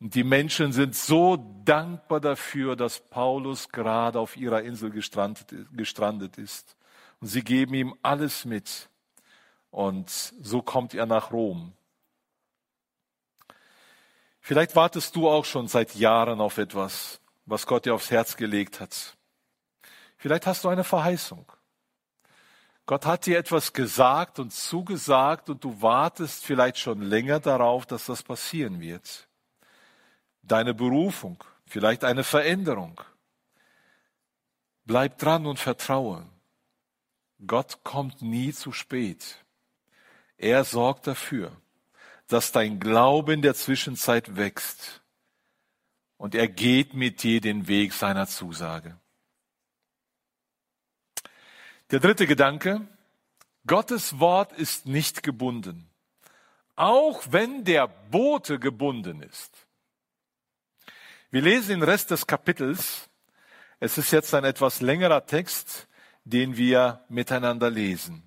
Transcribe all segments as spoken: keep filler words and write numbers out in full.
Und die Menschen sind so dankbar dafür, dass Paulus gerade auf ihrer Insel gestrandet, gestrandet ist. Und sie geben ihm alles mit. Und so kommt er nach Rom. Vielleicht wartest du auch schon seit Jahren auf etwas, was Gott dir aufs Herz gelegt hat. Vielleicht hast du eine Verheißung. Gott hat dir etwas gesagt und zugesagt und du wartest vielleicht schon länger darauf, dass das passieren wird. Deine Berufung, vielleicht eine Veränderung. Bleib dran und vertraue. Gott kommt nie zu spät. Er sorgt dafür, dass dein Glaube in der Zwischenzeit wächst. Und er geht mit dir den Weg seiner Zusage. Der dritte Gedanke: Gottes Wort ist nicht gebunden, auch wenn der Bote gebunden ist. Wir lesen den Rest des Kapitels. Es ist jetzt ein etwas längerer Text, den wir miteinander lesen.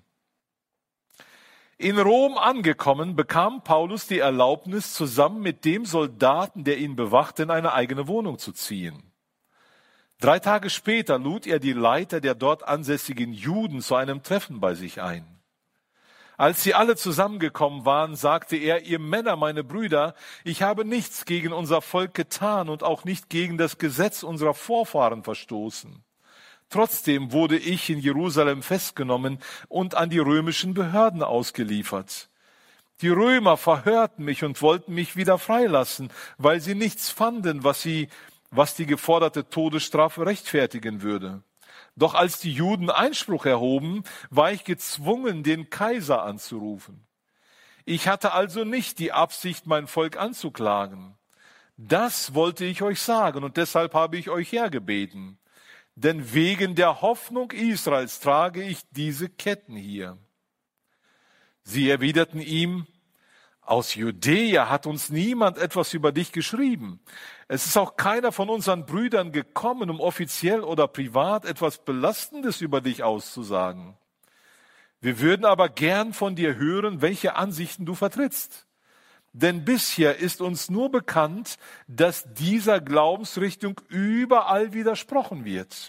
In Rom angekommen, bekam Paulus die Erlaubnis, zusammen mit dem Soldaten, der ihn bewachte, in eine eigene Wohnung zu ziehen. Drei Tage später lud er die Leiter der dort ansässigen Juden zu einem Treffen bei sich ein. Als sie alle zusammengekommen waren, sagte er: Ihr Männer, meine Brüder, ich habe nichts gegen unser Volk getan und auch nicht gegen das Gesetz unserer Vorfahren verstoßen. Trotzdem wurde ich in Jerusalem festgenommen und an die römischen Behörden ausgeliefert. Die Römer verhörten mich und wollten mich wieder freilassen, weil sie nichts fanden, was sie, was die geforderte Todesstrafe rechtfertigen würde. Doch als die Juden Einspruch erhoben, war ich gezwungen, den Kaiser anzurufen. Ich hatte also nicht die Absicht, mein Volk anzuklagen. Das wollte ich euch sagen und deshalb habe ich euch hergebeten. Denn wegen der Hoffnung Israels trage ich diese Ketten hier. Sie erwiderten ihm: Aus Judäa hat uns niemand etwas über dich geschrieben. Es ist auch keiner von unseren Brüdern gekommen, um offiziell oder privat etwas Belastendes über dich auszusagen. Wir würden aber gern von dir hören, welche Ansichten du vertrittst. Denn bisher ist uns nur bekannt, dass dieser Glaubensrichtung überall widersprochen wird.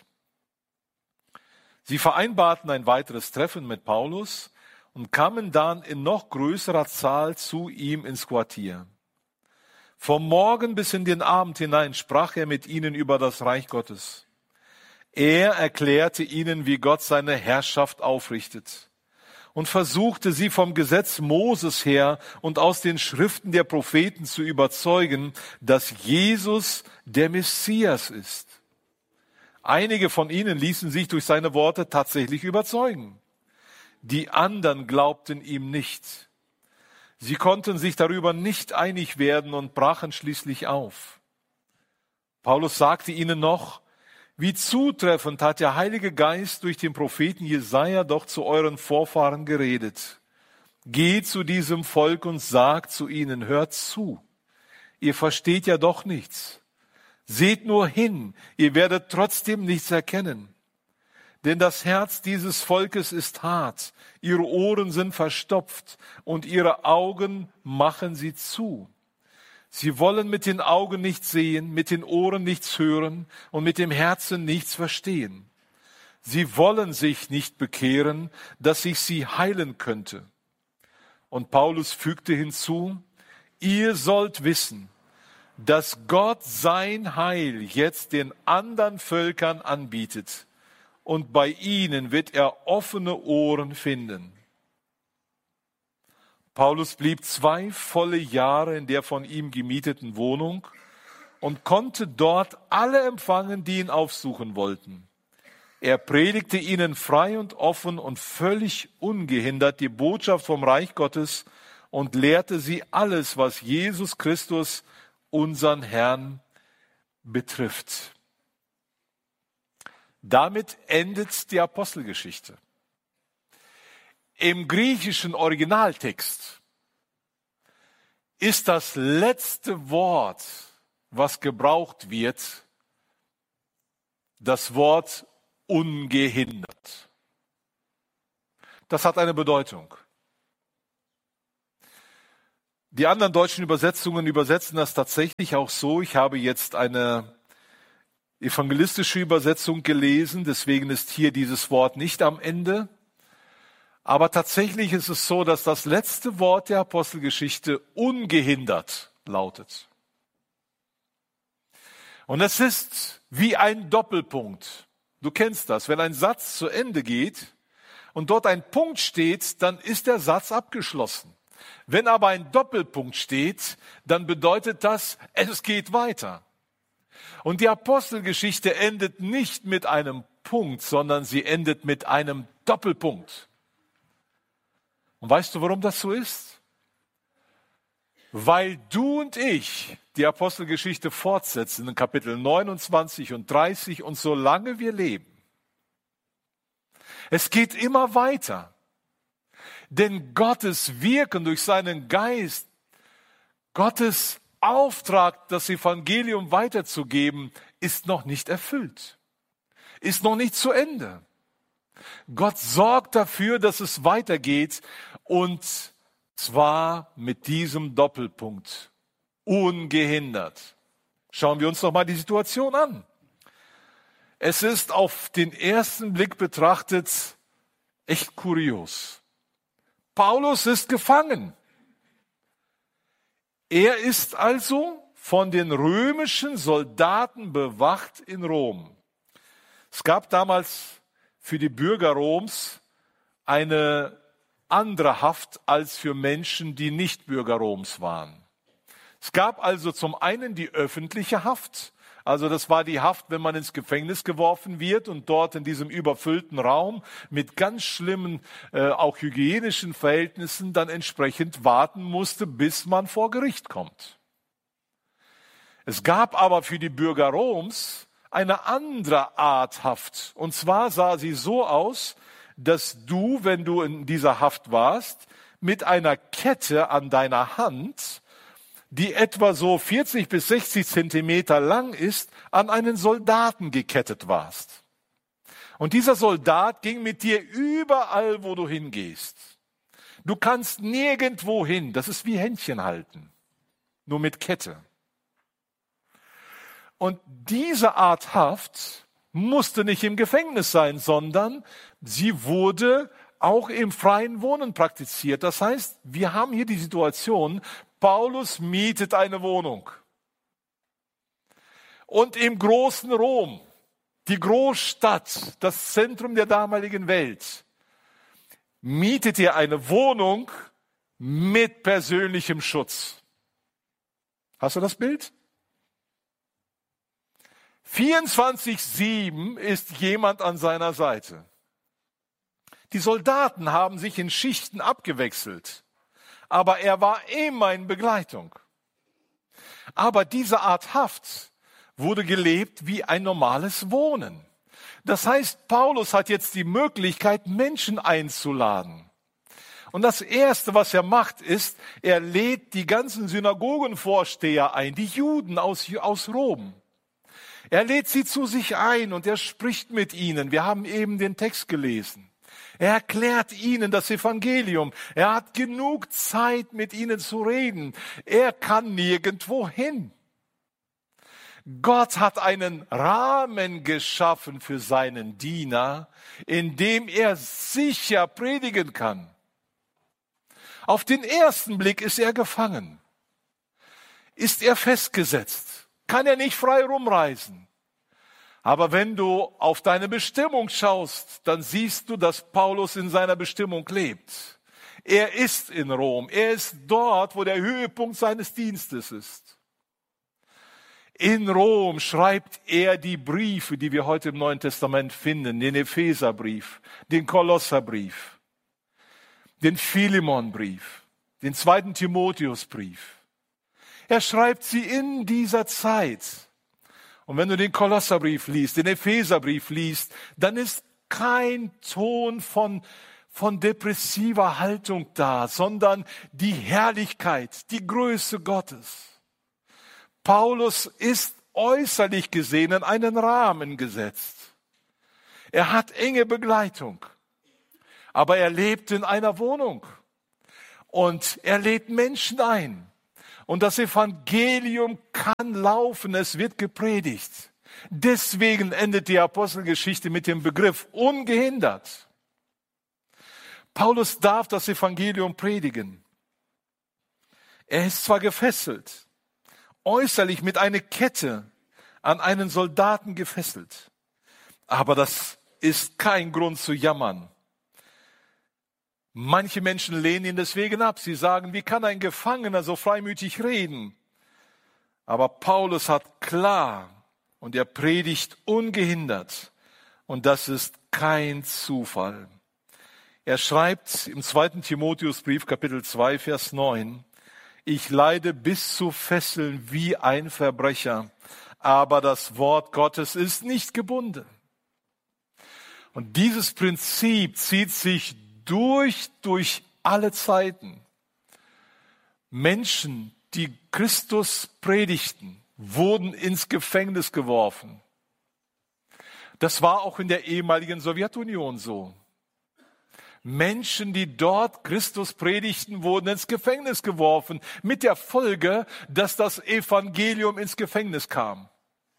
Sie vereinbarten ein weiteres Treffen mit Paulus und kamen dann in noch größerer Zahl zu ihm ins Quartier. Vom Morgen bis in den Abend hinein sprach er mit ihnen über das Reich Gottes. Er erklärte ihnen, wie Gott seine Herrschaft aufrichtet, und versuchte sie vom Gesetz Moses her und aus den Schriften der Propheten zu überzeugen, dass Jesus der Messias ist. Einige von ihnen ließen sich durch seine Worte tatsächlich überzeugen. Die anderen glaubten ihm nicht. Sie konnten sich darüber nicht einig werden und brachen schließlich auf. Paulus sagte ihnen noch: Wie zutreffend hat der Heilige Geist durch den Propheten Jesaja doch zu euren Vorfahren geredet. Geht zu diesem Volk und sagt zu ihnen: Hört zu, ihr versteht ja doch nichts. Seht nur hin, ihr werdet trotzdem nichts erkennen. Denn das Herz dieses Volkes ist hart, ihre Ohren sind verstopft und ihre Augen machen sie zu. Sie wollen mit den Augen nichts sehen, mit den Ohren nichts hören und mit dem Herzen nichts verstehen. Sie wollen sich nicht bekehren, dass ich sie heilen könnte. Und Paulus fügte hinzu: Ihr sollt wissen, dass Gott sein Heil jetzt den anderen Völkern anbietet. Und bei ihnen wird er offene Ohren finden. Paulus blieb zwei volle Jahre in der von ihm gemieteten Wohnung und konnte dort alle empfangen, die ihn aufsuchen wollten. Er predigte ihnen frei und offen und völlig ungehindert die Botschaft vom Reich Gottes und lehrte sie alles, was Jesus Christus, unseren Herrn, betrifft. Damit endet die Apostelgeschichte. Im griechischen Originaltext ist das letzte Wort, was gebraucht wird, das Wort ungehindert. Das hat eine Bedeutung. Die anderen deutschen Übersetzungen übersetzen das tatsächlich auch so. Ich habe jetzt eine evangelistische Übersetzung gelesen, deswegen ist hier dieses Wort nicht am Ende. Aber tatsächlich ist es so, dass das letzte Wort der Apostelgeschichte ungehindert lautet. Und es ist wie ein Doppelpunkt. Du kennst das. Wenn ein Satz zu Ende geht und dort ein Punkt steht, dann ist der Satz abgeschlossen. Wenn aber ein Doppelpunkt steht, dann bedeutet das, es geht weiter. Und die Apostelgeschichte endet nicht mit einem Punkt, sondern sie endet mit einem Doppelpunkt. Und weißt du, warum das so ist? Weil du und ich die Apostelgeschichte fortsetzen in Kapitel neunundzwanzig und dreißig und solange wir leben. Es geht immer weiter. Denn Gottes Wirken durch seinen Geist, Gottes Auftrag, das Evangelium weiterzugeben, ist noch nicht erfüllt, ist noch nicht zu Ende. Gott sorgt dafür, dass es weitergeht und zwar mit diesem Doppelpunkt, ungehindert. Schauen wir uns doch mal die Situation an. Es ist auf den ersten Blick betrachtet echt kurios. Paulus ist gefangen. Er ist also von den römischen Soldaten bewacht in Rom. Es gab damals für die Bürger Roms eine andere Haft als für Menschen, die nicht Bürger Roms waren. Es gab also zum einen die öffentliche Haft. Also das war die Haft, wenn man ins Gefängnis geworfen wird und dort in diesem überfüllten Raum mit ganz schlimmen, äh, auch hygienischen Verhältnissen dann entsprechend warten musste, bis man vor Gericht kommt. Es gab aber für die Bürger Roms eine andere Art Haft. Und zwar sah sie so aus, dass du, wenn du in dieser Haft warst, mit einer Kette an deiner Hand, die etwa so vierzig bis sechzig Zentimeter lang ist, an einen Soldaten gekettet warst. Und dieser Soldat ging mit dir überall, wo du hingehst. Du kannst nirgendwo hin. Das ist wie Händchen halten, nur mit Kette. Und diese Art Haft musste nicht im Gefängnis sein, sondern sie wurde auch im freien Wohnen praktiziert. Das heißt, wir haben hier die Situation, Paulus mietet eine Wohnung. Und im großen Rom, die Großstadt, das Zentrum der damaligen Welt, mietet er eine Wohnung mit persönlichem Schutz. Hast du das Bild? vierundzwanzig sieben ist jemand an seiner Seite. Die Soldaten haben sich in Schichten abgewechselt, aber er war immer in Begleitung. Aber diese Art Haft wurde gelebt wie ein normales Wohnen. Das heißt, Paulus hat jetzt die Möglichkeit, Menschen einzuladen. Und das Erste, was er macht, ist, er lädt die ganzen Synagogenvorsteher ein, die Juden aus, aus Rom. Er lädt sie zu sich ein und er spricht mit ihnen. Wir haben eben den Text gelesen. Er erklärt ihnen das Evangelium. Er hat genug Zeit, mit ihnen zu reden. Er kann nirgendwo hin. Gott hat einen Rahmen geschaffen für seinen Diener, in dem er sicher predigen kann. Auf den ersten Blick ist er gefangen. Ist er festgesetzt? Kann er nicht frei rumreisen? Aber wenn du auf deine Bestimmung schaust, dann siehst du, dass Paulus in seiner Bestimmung lebt. Er ist in Rom. Er ist dort, wo der Höhepunkt seines Dienstes ist. In Rom schreibt er die Briefe, die wir heute im Neuen Testament finden, den Epheserbrief, den Kolosserbrief, den Philemonbrief, den zweiten Timotheusbrief. Er schreibt sie in dieser Zeit. Und wenn du den Kolosserbrief liest, den Epheserbrief liest, dann ist kein Ton von, von depressiver Haltung da, sondern die Herrlichkeit, die Größe Gottes. Paulus ist äußerlich gesehen in einen Rahmen gesetzt. Er hat enge Begleitung, aber er lebt in einer Wohnung. Und er lädt Menschen ein. Und das Evangelium kann laufen, es wird gepredigt. Deswegen endet die Apostelgeschichte mit dem Begriff ungehindert. Paulus darf das Evangelium predigen. Er ist zwar gefesselt, äußerlich mit einer Kette an einen Soldaten gefesselt, aber das ist kein Grund zu jammern. Manche Menschen lehnen ihn deswegen ab. Sie sagen, wie kann ein Gefangener so freimütig reden? Aber Paulus hat klar und er predigt ungehindert. Und das ist kein Zufall. Er schreibt im zweiten Timotheusbrief, Kapitel zwei, Vers neun, ich leide bis zu Fesseln wie ein Verbrecher, aber das Wort Gottes ist nicht gebunden. Und dieses Prinzip zieht sich durch, durch alle Zeiten. Menschen, die Christus predigten, wurden ins Gefängnis geworfen. Das war auch in der ehemaligen Sowjetunion so. Menschen, die dort Christus predigten, wurden ins Gefängnis geworfen, mit der Folge, dass das Evangelium ins Gefängnis kam.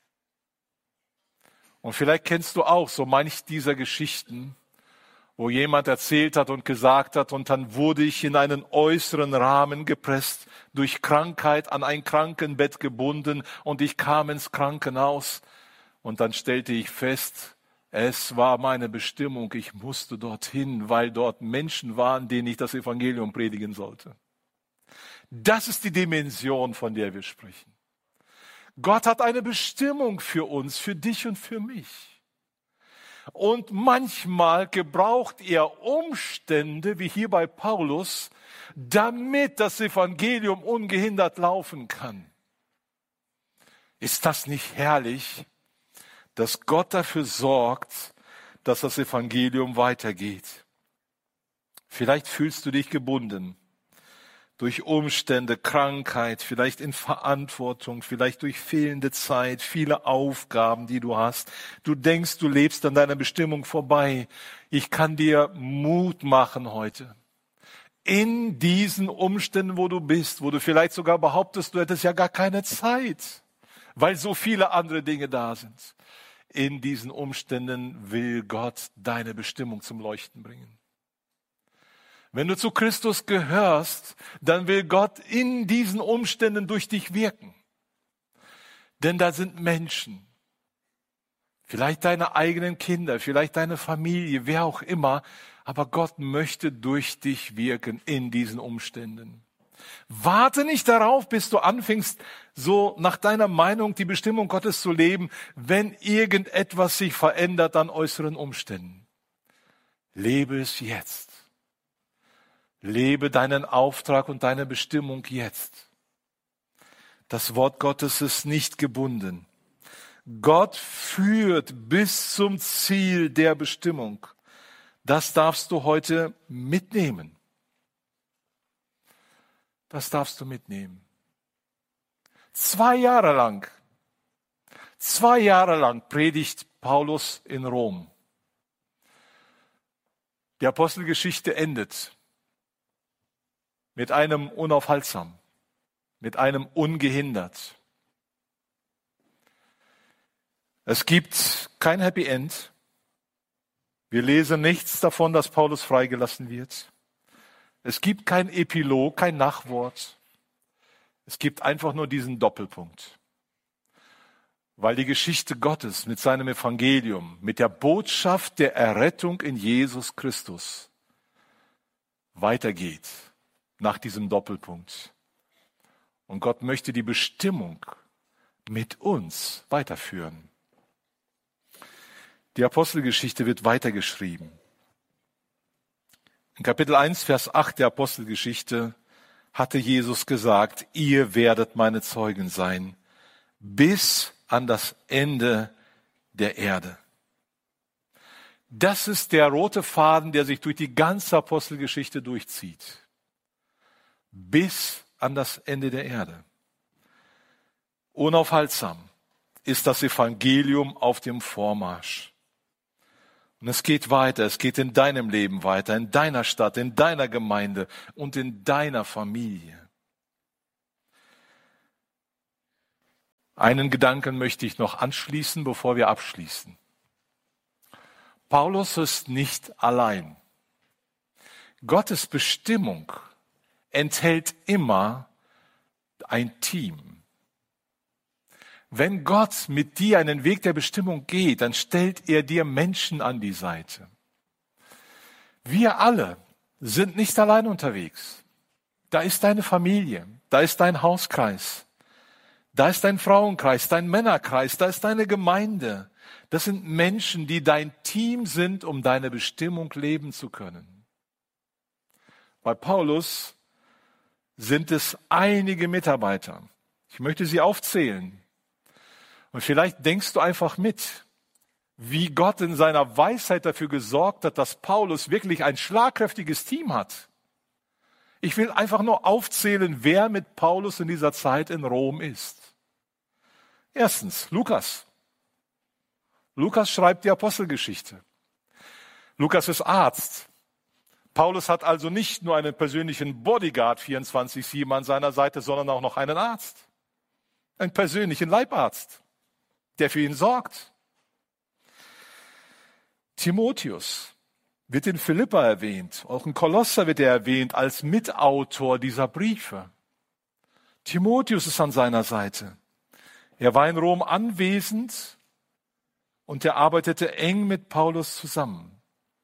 Und vielleicht kennst du auch so manch dieser Geschichten, wo jemand erzählt hat und gesagt hat, und dann wurde ich in einen äußeren Rahmen gepresst, durch Krankheit an ein Krankenbett gebunden und ich kam ins Krankenhaus und dann stellte ich fest, es war meine Bestimmung, ich musste dorthin, weil dort Menschen waren, denen ich das Evangelium predigen sollte. Das ist die Dimension, von der wir sprechen. Gott hat eine Bestimmung für uns, für dich und für mich. Und manchmal gebraucht er Umstände, wie hier bei Paulus, damit das Evangelium ungehindert laufen kann. Ist das nicht herrlich, dass Gott dafür sorgt, dass das Evangelium weitergeht? Vielleicht fühlst du dich gebunden durch Umstände, Krankheit, vielleicht in Verantwortung, vielleicht durch fehlende Zeit, viele Aufgaben, die du hast. Du denkst, du lebst an deiner Bestimmung vorbei. Ich kann dir Mut machen heute. In diesen Umständen, wo du bist, wo du vielleicht sogar behauptest, du hättest ja gar keine Zeit, weil so viele andere Dinge da sind. In diesen Umständen will Gott deine Bestimmung zum Leuchten bringen. Wenn du zu Christus gehörst, dann will Gott in diesen Umständen durch dich wirken. Denn da sind Menschen, vielleicht deine eigenen Kinder, vielleicht deine Familie, wer auch immer, aber Gott möchte durch dich wirken in diesen Umständen. Warte nicht darauf, bis du anfängst, so nach deiner Meinung die Bestimmung Gottes zu leben, wenn irgendetwas sich verändert an äußeren Umständen. Lebe es jetzt. Lebe deinen Auftrag und deine Bestimmung jetzt. Das Wort Gottes ist nicht gebunden. Gott führt bis zum Ziel der Bestimmung. Das darfst du heute mitnehmen. Das darfst du mitnehmen. Zwei Jahre lang, zwei Jahre lang predigt Paulus in Rom. Die Apostelgeschichte endet mit einem unaufhaltsam, mit einem ungehindert. Es gibt kein Happy End. Wir lesen nichts davon, dass Paulus freigelassen wird. Es gibt kein Epilog, kein Nachwort. Es gibt einfach nur diesen Doppelpunkt. Weil die Geschichte Gottes mit seinem Evangelium, mit der Botschaft der Errettung in Jesus Christus weitergeht. Nach diesem Doppelpunkt. Und Gott möchte die Bestimmung mit uns weiterführen. Die Apostelgeschichte wird weitergeschrieben. In Kapitel eins, Vers acht der Apostelgeschichte hatte Jesus gesagt, ihr werdet meine Zeugen sein, bis an das Ende der Erde. Das ist der rote Faden, der sich durch die ganze Apostelgeschichte durchzieht. Bis an das Ende der Erde. Unaufhaltsam ist das Evangelium auf dem Vormarsch. Und es geht weiter, es geht in deinem Leben weiter, in deiner Stadt, in deiner Gemeinde und in deiner Familie. Einen Gedanken möchte ich noch anschließen, bevor wir abschließen. Paulus ist nicht allein. Gottes Bestimmung enthält immer ein Team. Wenn Gott mit dir einen Weg der Bestimmung geht, dann stellt er dir Menschen an die Seite. Wir alle sind nicht allein unterwegs. Da ist deine Familie, da ist dein Hauskreis, da ist dein Frauenkreis, dein Männerkreis, da ist deine Gemeinde. Das sind Menschen, die dein Team sind, um deine Bestimmung leben zu können. Bei Paulus sind es einige Mitarbeiter. Ich möchte sie aufzählen. Und vielleicht denkst du einfach mit, wie Gott in seiner Weisheit dafür gesorgt hat, dass Paulus wirklich ein schlagkräftiges Team hat. Ich will einfach nur aufzählen, wer mit Paulus in dieser Zeit in Rom ist. Erstens, Lukas. Lukas schreibt die Apostelgeschichte. Lukas ist Arzt. Paulus hat also nicht nur einen persönlichen Bodyguard vierundzwanzig sieben an seiner Seite, sondern auch noch einen Arzt. Einen persönlichen Leibarzt, der für ihn sorgt. Timotheus wird in Philippa erwähnt, auch in Kolosser wird er erwähnt als Mitautor dieser Briefe. Timotheus ist an seiner Seite. Er war in Rom anwesend und er arbeitete eng mit Paulus zusammen.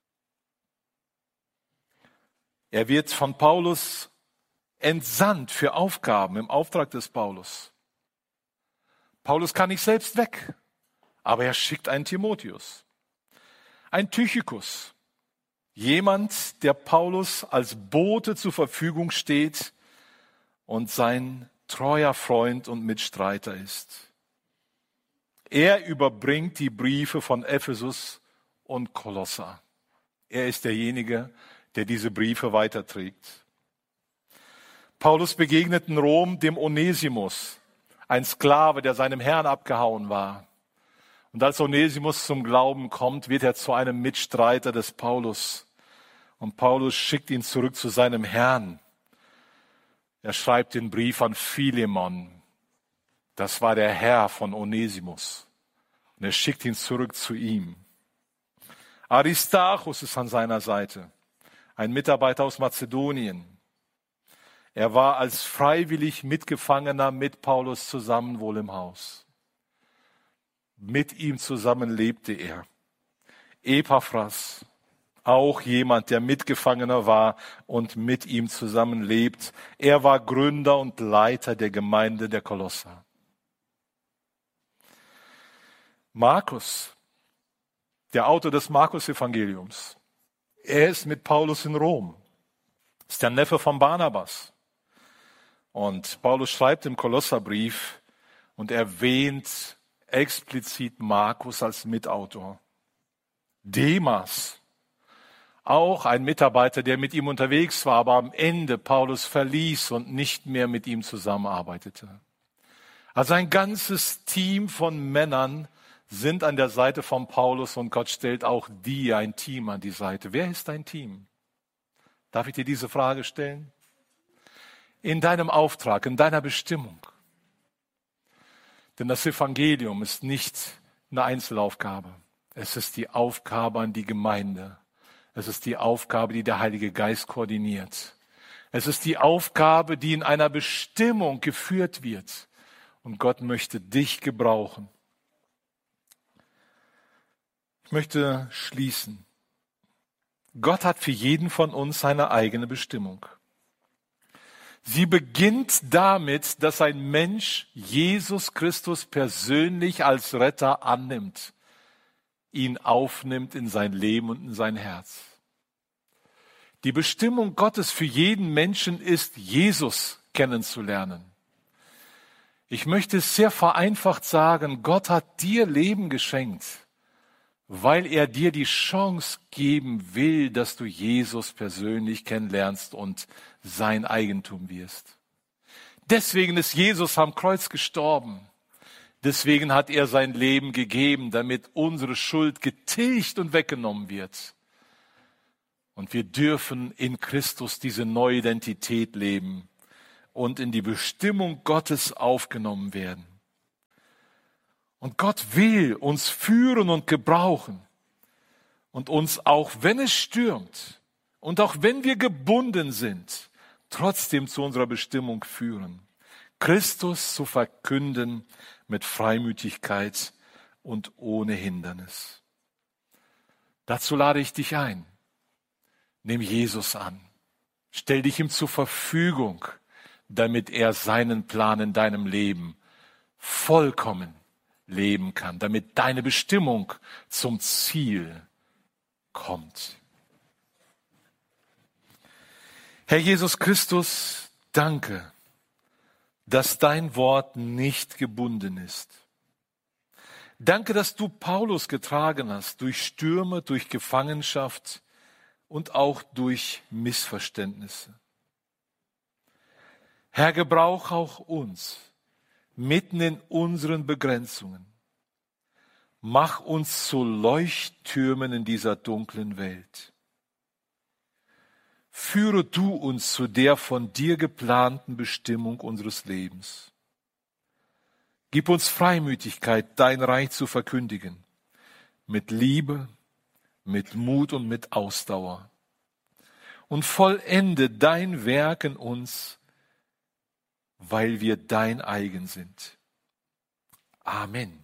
Er wird von Paulus entsandt für Aufgaben im Auftrag des Paulus. Paulus kann nicht selbst weg, aber er schickt einen Timotheus. Ein Tychikus, jemand, der Paulus als Bote zur Verfügung steht und sein treuer Freund und Mitstreiter ist. Er überbringt die Briefe von Ephesus und Kolosser. Er ist derjenige, der diese Briefe weiterträgt. Paulus begegnet in Rom dem Onesimus, ein Sklave, der seinem Herrn abgehauen war. Und als Onesimus zum Glauben kommt, wird er zu einem Mitstreiter des Paulus. Und Paulus schickt ihn zurück zu seinem Herrn. Er schreibt den Brief an Philemon. Das war der Herr von Onesimus. Und er schickt ihn zurück zu ihm. Aristarchus ist an seiner Seite, ein Mitarbeiter aus Mazedonien. Er war als freiwillig Mitgefangener mit Paulus zusammen wohl im Haus. Mit ihm zusammen lebte er. Epaphras, auch jemand, der Mitgefangener war und mit ihm zusammen lebt. Er war Gründer und Leiter der Gemeinde der Kolosser. Markus, der Autor des Markus-Evangeliums. Er ist mit Paulus in Rom. Ist der Neffe von Barnabas. Und Paulus schreibt im Kolosserbrief und erwähnt explizit Markus als Mitautor. Demas, auch ein Mitarbeiter, der mit ihm unterwegs war, aber am Ende Paulus verließ und nicht mehr mit ihm zusammenarbeitete. Also ein ganzes Team von Männern sind an der Seite von Paulus und Gott stellt auch dir ein Team an die Seite. Wer ist dein Team? Darf ich dir diese Frage stellen? In deinem Auftrag, in deiner Bestimmung. Denn das Evangelium ist nicht eine Einzelaufgabe. Es ist die Aufgabe an die Gemeinde. Es ist die Aufgabe, die der Heilige Geist koordiniert. Es ist die Aufgabe, die in einer Bestimmung geführt wird. Und Gott möchte dich gebrauchen. Ich möchte schließen. Gott hat für jeden von uns seine eigene Bestimmung. Sie beginnt damit, dass ein Mensch Jesus Christus persönlich als Retter annimmt, ihn aufnimmt in sein Leben und in sein Herz. Die Bestimmung Gottes für jeden Menschen ist, Jesus kennenzulernen. Ich möchte es sehr vereinfacht sagen, Gott hat dir Leben geschenkt, weil er dir die Chance geben will, dass du Jesus persönlich kennenlernst und sein Eigentum wirst. Deswegen ist Jesus am Kreuz gestorben. Deswegen hat er sein Leben gegeben, damit unsere Schuld getilgt und weggenommen wird. Und wir dürfen in Christus diese neue Identität leben und in die Bestimmung Gottes aufgenommen werden. Und Gott will uns führen und gebrauchen und uns, auch wenn es stürmt und auch wenn wir gebunden sind, trotzdem zu unserer Bestimmung führen. Christus zu verkünden mit Freimütigkeit und ohne Hindernis. Dazu lade ich dich ein. Nimm Jesus an. Stell dich ihm zur Verfügung, damit er seinen Plan in deinem Leben vollkommen leben kann, damit deine Bestimmung zum Ziel kommt. Herr Jesus Christus, danke, dass dein Wort nicht gebunden ist. Danke, dass du Paulus getragen hast durch Stürme, durch Gefangenschaft und auch durch Missverständnisse. Herr, gebrauch auch uns mitten in unseren Begrenzungen. Mach uns zu Leuchttürmen in dieser dunklen Welt. Führe du uns zu der von dir geplanten Bestimmung unseres Lebens. Gib uns Freimütigkeit, dein Reich zu verkündigen, mit Liebe, mit Mut und mit Ausdauer. Und vollende dein Werk in uns, weil wir dein eigen sind. Amen.